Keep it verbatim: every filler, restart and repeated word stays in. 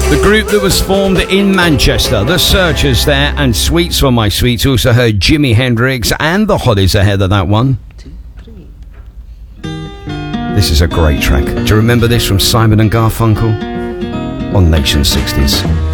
The group that was formed in Manchester, The Searchers there, and Sweets for My Sweets. Also heard Jimi Hendrix and the Hollies ahead of that one. This is a great track. Do you remember this from Simon and Garfunkel? On Nation sixties.